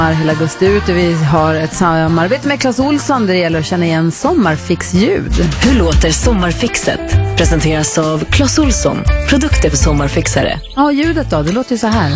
Hela augusti ut och vi har ett samarbete med Clas Ohlson där det gäller att känna igen sommarfixljud. Hur låter sommarfixet? Presenteras av Clas Ohlson, produkter för sommarfixare. Ja, ljudet då, det låter ju så här.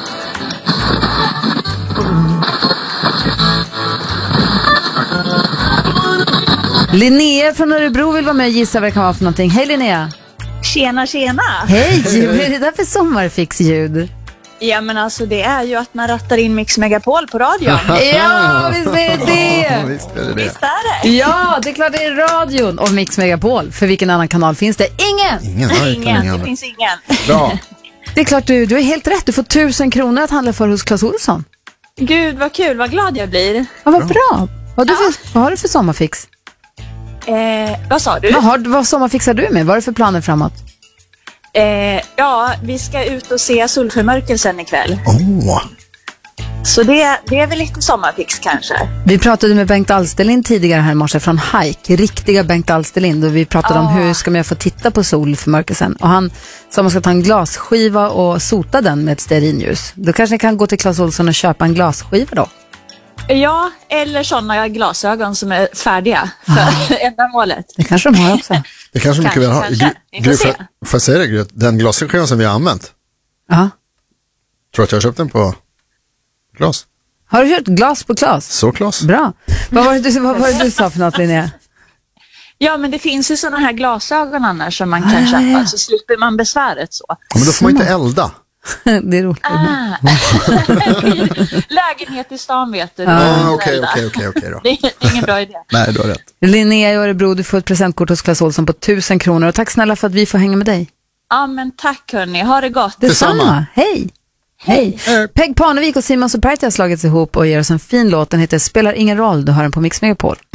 Linnea från Örebro vill vara med och gissa vad det kan vara för någonting. Hej Linnea! Tjena, tjena! Hej, vad är det där för sommarfixljud? Ja, men alltså det är ju att man rattar in Mix Megapol på radion. Ja, visst är det! Visst är det. Visst är det? Ja, det är klart det är radion och Mix Megapol. För vilken annan kanal finns det? Ingen! Det finns ingen. Bra. Det är klart du är helt rätt. Du får 1000 kronor att handla för hos Clas Ohlson. Gud, vad kul, vad glad jag blir. Ja, vad bra. Vad har du för sommarfix? Vad sa du? Vad sommarfixar du med? Vad är det för planer framåt? Ja, vi ska ut och se solförmörkelsen ikväll. Åh. Så det är väl lite sommarfix kanske. Vi pratade med Bengt Alsterlind tidigare här i morse från Hike. Riktiga Bengt Alsterlind. Och vi pratade om hur ska man få titta på solförmörkelsen. Och han sa att man ska ta en glasskiva och sota den med ett stearinljus. Då kanske ni kan gå till Clas Ohlson och köpa en glasskiva då. Ja, eller sådana glasögon som är färdiga för ändamålet. Det kanske de har också. Det kanske mycket väl har. Får jag säga det, Gry? Den glasskivan som vi har använt. Ja. Tror att jag har köpt den på glas. Har du kört glas på glas? Så glas. Bra. Vad var det du sa för något, Linnea? Ja, men det finns ju sådana här glasögon annars som man kan köpa, så slipper man besväret så. Ja, men då får man inte elda. Det är roligt. Lägenhet i stan vet du. Okej då. Det är ingen bra idé. Nej, du har rätt. Linnea i Örebro, du får ett presentkort hos Clas Ohlson på 1000 kronor. Och tack snälla för att vi får hänga med dig. Ja, men tack hörni. Ha det gott. Detsamma. Hej. Hej. Peg Parnevik och Simon Superti har slagits ihop och ger oss en fin låt. Den heter Spelar ingen roll. Du hör den på Mix Megapol.